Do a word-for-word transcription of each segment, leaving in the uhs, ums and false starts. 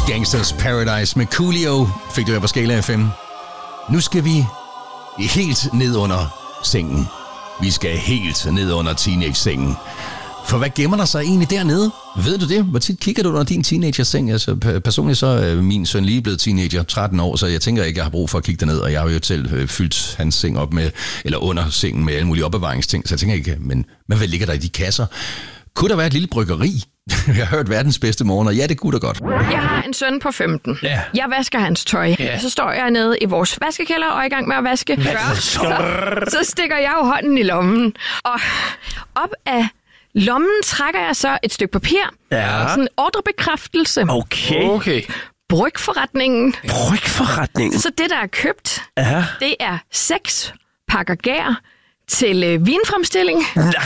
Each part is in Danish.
Gangsters Paradise med Coolio fik du her på Skala F M. Nu skal vi helt ned under sengen. Vi skal helt ned under teenage-sengen. For hvad gemmer der sig egentlig dernede? Ved du det? Hvor tit kigger du under din teenager-seng? Altså, personligt så er min søn lige blevet teenager, tretten år, så jeg tænker ikke, jeg har brug for at kigge derned, og jeg har jo selv øh, fyldt hans seng op med, eller under sengen med alle mulige opbevaringsting, så jeg tænker ikke, men, men hvad ligger der i de kasser? Kunne der være et lille bryggeri? Jeg har hørt verdens bedste morgen, og ja, det kunne da godt. Jeg har en søn på femten. Ja. Jeg vasker hans tøj. Ja. Så står jeg nede i vores vaskekælder og er i gang med at vaske. Så, så stikker jeg jo hånden i lommen. Og op af lommen trækker jeg så et stykke papir. Ja. Sådan en ordrebekræftelse. Okay. Okay. Brygforretningen. Brygforretningen. Så det, der er købt, Ja. det er seks pakker gær til øh, vinfremstilling.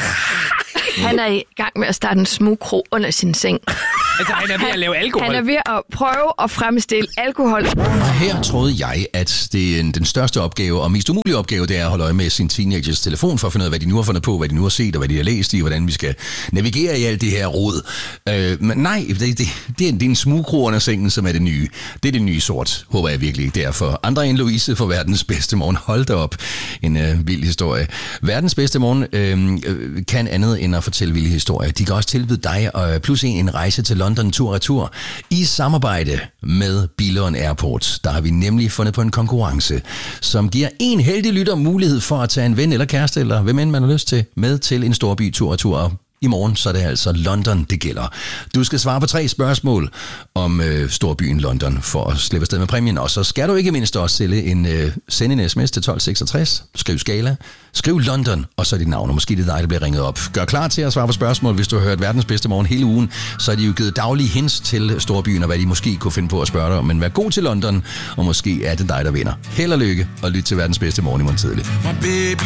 Han er i gang med at starte en smugkro under sin seng. Altså, han er ved at lave alkohol. Han er ved at prøve at fremstille alkohol. Og her troede jeg, at det er den største opgave og mest umulige opgave, det er at holde øje med sin teenagers telefon for at finde ud af, hvad de nu har fundet på, hvad de nu har set og hvad de har læst i, hvordan vi skal navigere i alt det her råd. Øh, men nej, det, det, det, er, det er en smugkro under sengen, som er det nye. Det er det nye sort, håber jeg virkelig ikke. Det er for andre end Louise for verdens bedste morgen. Hold da op. En øh, vild historie. Verdens bedste morgen øh, kan andet end at fortælle vilde historier. De kan også tilbyde dig og plus en en rejse til London tur-retur i samarbejde med Billund Airport. Der har vi nemlig fundet på en konkurrence, som giver en heldig lytter mulighed for at tage en ven eller kæreste, eller hvem end man har lyst til, med til en storby tur-retur. I morgen så er det altså London, det gælder. Du skal svare på tre spørgsmål om øh, storbyen London for at slippe afsted med præmien. Og så skal du ikke mindst også sende en, øh, sende en sms til tolv seksogtres. Skriv Skala. Skriv London, og så dit navn, og måske det er dig, der bliver ringet op. Gør klar til at svare på spørgsmål, hvis du har hørt verdens bedste morgen hele ugen. Så er de jo givet daglige hints til storbyen, og hvad de måske kunne finde på at spørge dig om. Men vær god til London, og måske er det dig, der vinder. Held og lykke, og lyt til verdens bedste morgen i morgen tidlig.